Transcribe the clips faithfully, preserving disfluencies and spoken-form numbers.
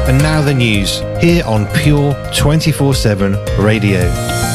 And now the news, here on Pure twenty-four seven Radio.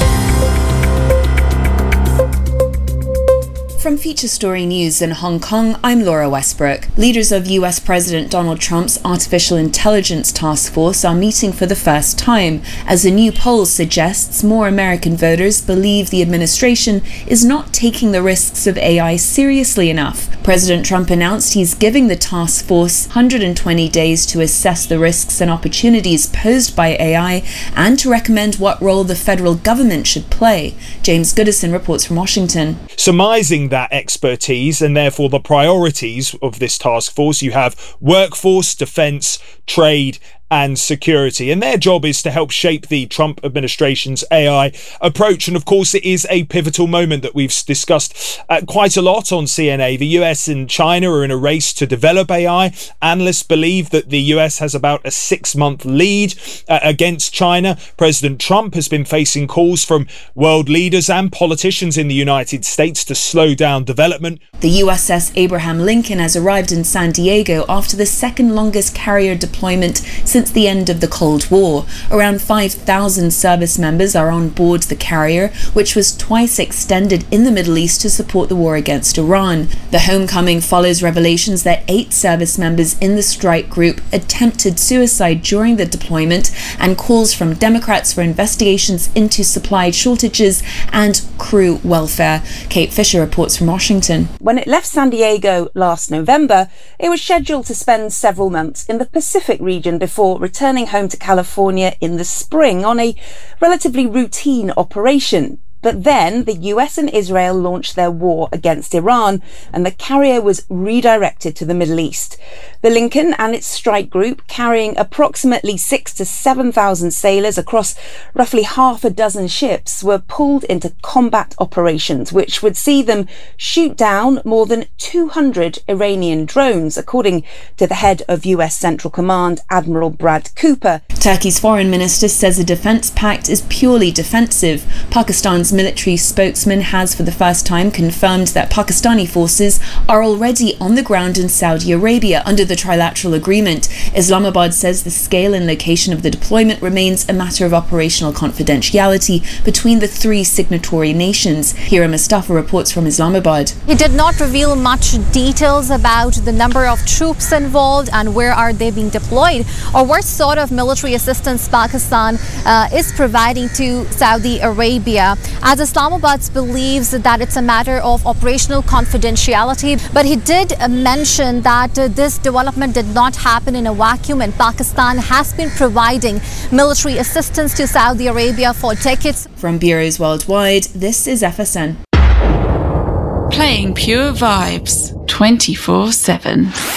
From Feature Story News in Hong Kong, I'm Laura Westbrook. Leaders of U S President Donald Trump's Artificial Intelligence Task Force are meeting for the first time, as a new poll suggests more American voters believe the administration is not taking the risks of A I seriously enough. President Trump announced he's giving the task force one hundred twenty days to assess the risks and opportunities posed by A I and to recommend what role the federal government should play. James Goodison reports from Washington. Surmising that expertise and therefore the priorities of this task force, you have workforce, defence, trade and security. And their job is to help shape the Trump administration's A I approach. And of course, it is a pivotal moment that we've discussed uh, quite a lot on C N A. The U S and China are in a race to develop A I. Analysts believe that the U S has about a six-month lead uh, against China. President Trump has been facing calls from world leaders and politicians in the United States to slow down development. The U S S Abraham Lincoln has arrived in San Diego after the second longest carrier deployment since the end of the Cold War. Around five thousand service members are on board the carrier, which was twice extended in the Middle East to support the war against Iran. The homecoming follows revelations that eight service members in the strike group attempted suicide during the deployment, and calls from Democrats for investigations into supply shortages and crew welfare. Kate Fisher reports from Washington. When it left San Diego last November, it was scheduled to spend several months in the Pacific region before returning home to California in the spring on a relatively routine operation. But then the U S and Israel launched their war against Iran, and the carrier was redirected to the Middle East. The Lincoln and its strike group, carrying approximately six to seven thousand sailors across roughly half a dozen ships, were pulled into combat operations, which would see them shoot down more than two hundred Iranian drones, according to the head of U S Central Command, Admiral Brad Cooper. Turkey's foreign minister says the defence pact is purely defensive. Pakistan's military spokesman has for the first time confirmed that Pakistani forces are already on the ground in Saudi Arabia under the trilateral agreement. Islamabad says the scale and location of the deployment remains a matter of operational confidentiality between the three signatory nations. Hira Mustafa reports from Islamabad. He did not reveal much details about the number of troops involved and where are they being deployed, or what sort of military assistance Pakistan uh, is providing to Saudi Arabia, as Islamabad believes that it's a matter of operational confidentiality. But he did mention that uh, this development did not happen in a vacuum, and Pakistan has been providing military assistance to Saudi Arabia for decades. From bureaus worldwide, this is F S N. Playing pure vibes twenty-four seven.